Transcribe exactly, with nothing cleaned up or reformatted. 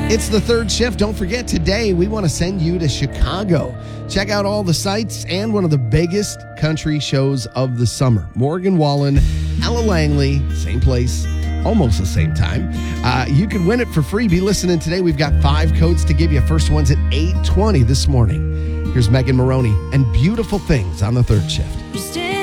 It's the third shift. Don't forget, today we want to send you to Chicago. Check out all the sights and one of the biggest country shows of the summer. Morgan Wallen, Ella Langley, same place, almost the same time. Uh, you can win it for free. Be listening today. We've got five codes to give you. First one's at eight twenty this morning. Here's Megan Maroney and Beautiful Things on the third shift.